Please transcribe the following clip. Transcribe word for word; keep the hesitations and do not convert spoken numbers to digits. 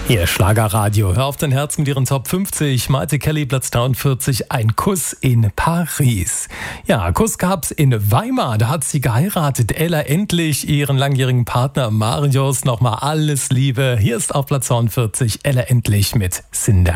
Ihr Schlagerradio. Hör auf dein Herz mit ihren Top fünfzig. Maite Kelly, Platz dreiundvierzig. Ein Kuss in Paris. Ja, Kuss gab's in Weimar. Da hat sie geheiratet. Ella endlich ihren langjährigen Partner Marius. Nochmal alles Liebe. Hier ist auf Platz zweiundvierzig Ella endlich mit Cinder.